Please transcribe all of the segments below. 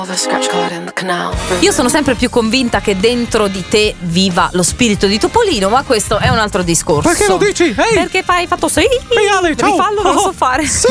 Io sono sempre più convinta che dentro di te viva lo spirito di Topolino, ma questo è un altro discorso. Perché lo dici? Ehi! Perché hai fatto sì? Ehi Ale, ciao! Rifallo, non lo so fare. Sì!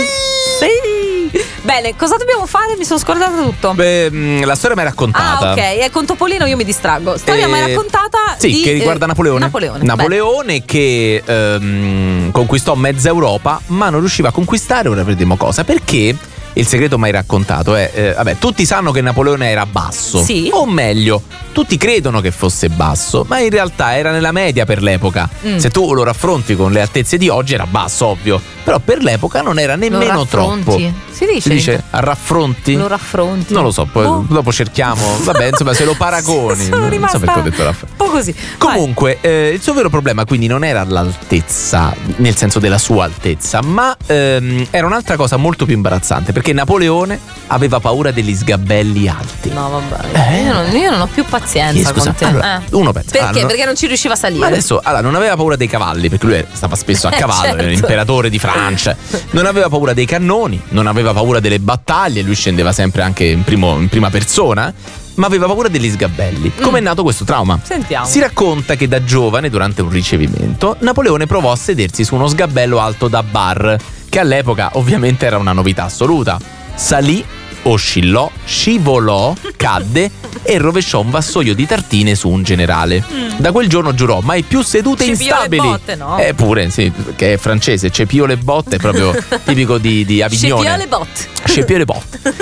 Sì! Bene, cosa dobbiamo fare? Mi sono scordata tutto. Beh, la storia mi hai raccontata. Ah, ok, e con Topolino io mi distraggo. Storia mi hai raccontata sì, che riguarda Napoleone. Napoleone che conquistò mezza Europa, ma non riusciva a conquistare, ora vedremo cosa. Perché il segreto mai raccontato è vabbè, tutti sanno che Napoleone era basso, sì. O meglio, tutti credono che fosse basso, ma in realtà era nella media per l'epoca. Se tu lo raffronti con le altezze di oggi era basso, ovvio, però per l'epoca non era nemmeno troppo. Si dice a raffronti? Lo raffronti? Non lo so, poi dopo cerchiamo. Vabbè, insomma, se lo paragoni. Sono rimasta non so perché ho detto raffronti. Un po' così. Comunque, il suo vero problema quindi non era l'altezza, nel senso della sua altezza, ma era un'altra cosa molto più imbarazzante, perché Napoleone aveva paura degli sgabelli alti. No, vabbè. Io non ho più pazienza con te. Allora, uno pensa. Perché? Perché non ci riusciva a salire. Ma adesso, non aveva paura dei cavalli, perché lui stava spesso a cavallo, certo. Era l'imperatore di Francia. Non aveva paura dei cannoni, non aveva paura delle battaglie, lui scendeva sempre anche in prima persona, ma aveva paura degli sgabelli. Come è nato questo trauma? Sentiamo. Si racconta che da giovane, durante un ricevimento, Napoleone provò a sedersi su uno sgabello alto da bar, che all'epoca ovviamente era una novità assoluta. Salì, oscillò, scivolò, cadde e rovesciò un vassoio di tartine su un generale. Da quel giorno giurò: mai più sedute instabili. Le botte, no? Pure, sì, che è francese, cepio le botte, è proprio tipico di Avignone. Cepio le botte. Cepio le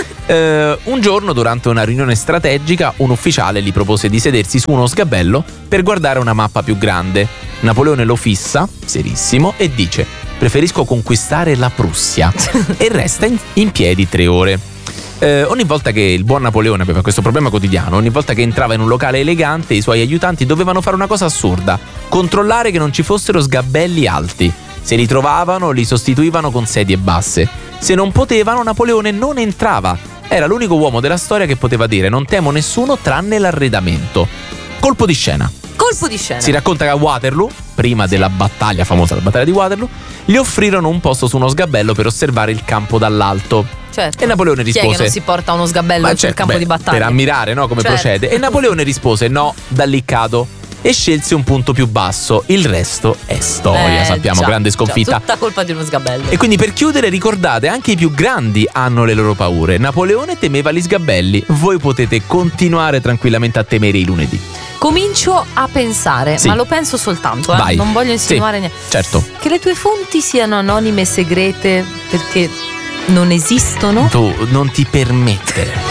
botte. Un giorno, durante una riunione strategica, un ufficiale gli propose di sedersi su uno sgabello per guardare una mappa più grande. Napoleone lo fissa, serissimo, e dice: preferisco conquistare la Prussia. E resta in piedi 3 ore. Ogni volta che il buon Napoleone aveva questo problema quotidiano, ogni volta che entrava in un locale elegante, i suoi aiutanti dovevano fare una cosa assurda: controllare che non ci fossero sgabelli alti. Se li trovavano, li sostituivano con sedie basse. Se non potevano, Napoleone non entrava. Era l'unico uomo della storia che poteva dire: non temo nessuno tranne l'arredamento. Colpo di scena. Si racconta che a Waterloo, prima della battaglia famosa, la battaglia di Waterloo, gli offrirono un posto su uno sgabello per osservare il campo dall'alto. Certo. E Napoleone rispose: chi è che non si porta uno sgabello sul campo di battaglia? Per ammirare, no, come procede. E Napoleone rispose: no, da lì cado. E scelse un punto più basso. Il resto è storia, sappiamo, grande sconfitta. Tutta colpa di uno sgabello. E quindi, per chiudere, ricordate, anche i più grandi hanno le loro paure. Napoleone temeva gli sgabelli. Voi potete continuare tranquillamente a temere i lunedì. Comincio a pensare, ma lo penso soltanto, Vai. Non voglio insinuare niente. Certo. Che le tue fonti siano anonime e segrete perché non esistono? Tu non ti permettere.